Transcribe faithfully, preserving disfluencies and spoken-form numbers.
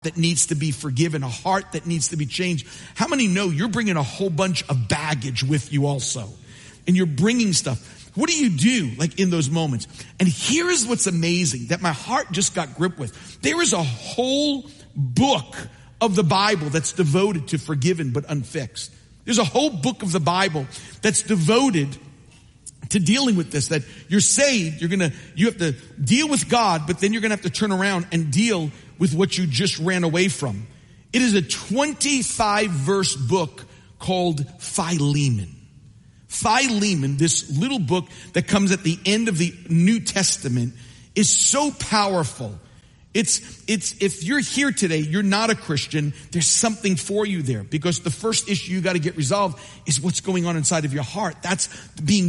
that needs to be forgiven, a heart that needs to be changed. How many know you're bringing a whole bunch of baggage with you also? And you're bringing stuff. What do you do like in those moments? And here's what's amazing that my heart just got gripped with. There is a whole book of the Bible that's devoted to forgiven but unfixed. There's a whole book of the Bible that's devoted to dealing with this, that you're saved, you're gonna, you have to deal with God, but then you're gonna have to turn around and deal with what you just ran away from. It is a twenty-five verse book called Philemon. Philemon, this little book that comes at the end of the New Testament, is so powerful. It's, it's, if you're here today, you're not a Christian, there's something for you there, because the first issue you got to get resolved is what's going on inside of your heart. That's being